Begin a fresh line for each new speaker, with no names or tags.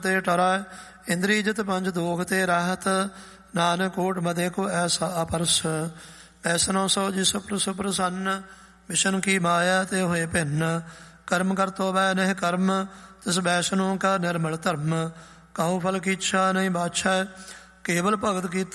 ਤੇ ਟਰੈ ਇੰਦਰੀ ਜਿਤ ਪੰਜ ਦੋਖ ਤੇ ਰਹਿਤ, ਨਾਨਕ ਕੋਟ ਮਦੇ ਕੋ ਐਸਾ ਅਪਰਸ। ਐਸਨੋ ਸੋ ਜਿਸ ਪ੍ਰਸੰਨ, ਵਿਸ਼ਨ ਕੀ ਮਾਇਆ ਤੇ ਹੋਏ ਭਿੰਨ। ਕਰਮ ਕਰਤੋ ਵੈ ਨਹਿ ਕਰਮ, ਤਿਸ ਵੈਸ਼ਨੋ ਕਾ ਨਿਰਮਲ ਧਰਮ। ਕਹੋ ਫਲ ਕੀ ਇੱਛਾ ਨਹੀਂ ਬਾਛੈ, ਕੇਵਲ ਭਗਤ ਕੀ